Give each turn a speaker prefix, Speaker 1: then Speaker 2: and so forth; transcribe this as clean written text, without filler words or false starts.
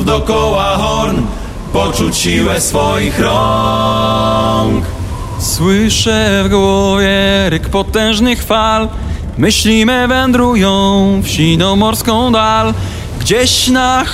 Speaker 1: znów dokoła horn, poczuć siłę swoich rąk.
Speaker 2: Słyszę w głowie ryk potężnych fal, myśli me wędrują w siną morską dal. Gdzieś na